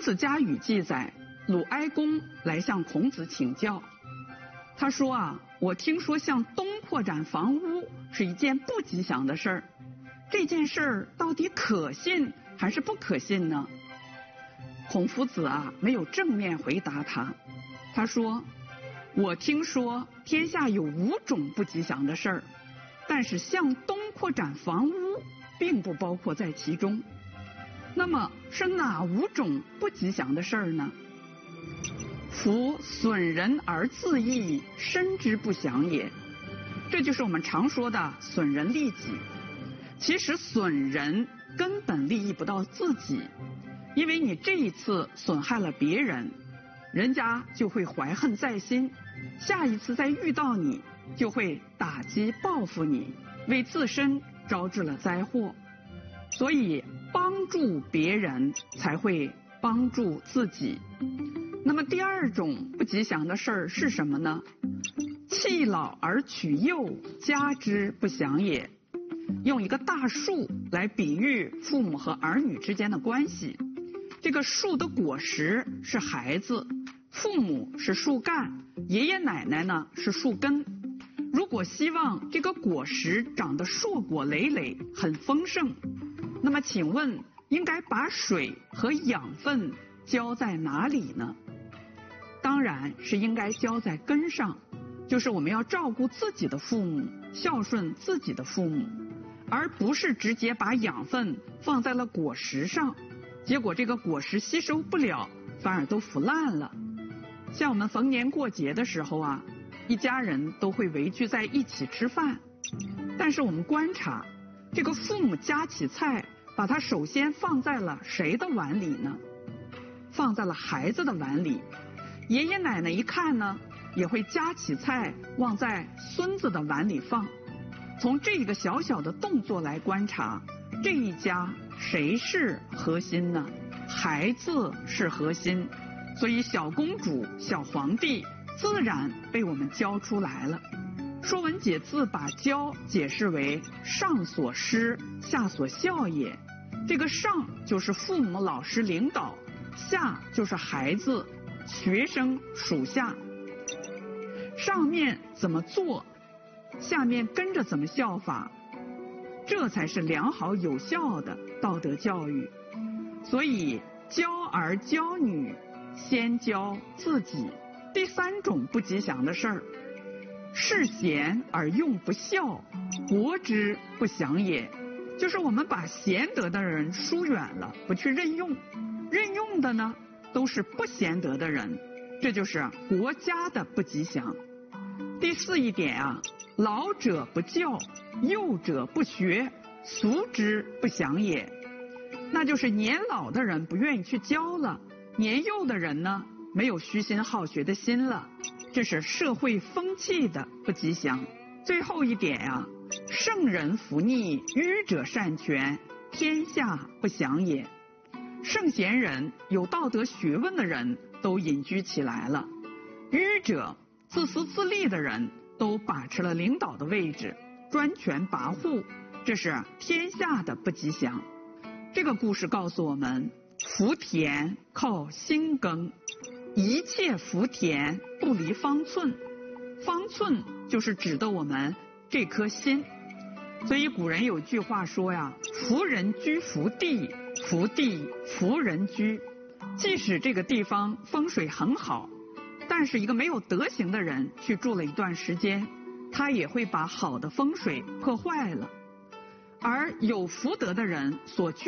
子家语记载，鲁哀公来向孔子请教。他说啊，我听说向东扩展房屋是一件不吉祥的事儿，这件事儿到底可信还是不可信呢？孔夫子啊，没有正面回答他。他说，我听说天下有5种不吉祥的事儿，但是向东扩展房屋并不包括在其中。那么是哪5种不吉祥的事儿呢？夫损人而自益，身之不祥也。这就是我们常说的损人利己。其实损人根本利益不到自己，因为你这一次损害了别人，人家就会怀恨在心，下一次再遇到你就会打击报复你，为自身招致了灾祸。所以帮助别人才会帮助自己。那么第2种不吉祥的事儿是什么呢？弃老而取幼，家之不祥也。用一个大树来比喻父母和儿女之间的关系。这个树的果实是孩子，父母是树干，爷爷奶奶呢是树根。如果希望这个果实长得硕果累累，很丰盛，那么请问应该把水和养分浇在哪里呢？当然是应该浇在根上，就是我们要照顾自己的父母，孝顺自己的父母，而不是直接把养分放在了果实上，结果这个果实吸收不了，反而都腐烂了。像我们逢年过节的时候啊，一家人都会围聚在一起吃饭，但是我们观察这个父母夹起菜，把它首先放在了谁的碗里呢？放在了孩子的碗里。爷爷奶奶一看呢，也会夹起菜往在孙子的碗里放。从这个小小的动作来观察，这一家谁是核心呢？孩子是核心。所以小公主、小皇帝自然被我们教出来了。说文解字把教解释为上所师，下所效也。这个上就是父母、老师、领导，下就是孩子、学生、属下。上面怎么做，下面跟着怎么效法，这才是良好有效的道德教育。所以教儿教女，先教自己。第3种不吉祥的事儿，事贤而用不孝，国之不祥也。就是我们把贤德的人疏远了，不去任用，任用的呢都是不贤德的人，这就是国家的不吉祥。第4一点啊，老者不教，幼者不学，俗之不祥也。那就是年老的人不愿意去教了，年幼的人呢没有虚心好学的心了，这是社会风气的不吉祥。最后一点啊，圣人弗逆，愚者擅权，天下不祥也。圣贤人、有道德学问的人都隐居起来了，愚者、自私自利的人都把持了领导的位置，专权跋扈，这是天下的不吉祥。这个故事告诉我们，福田靠心耕，一切福田不离方寸。方寸就是指的我们这颗心。所以古人有句话说呀，福人居福地，福地福人居。即使这个地方风水很好，但是一个没有德行的人去住了一段时间，他也会把好的风水破坏了。而有福德的人所居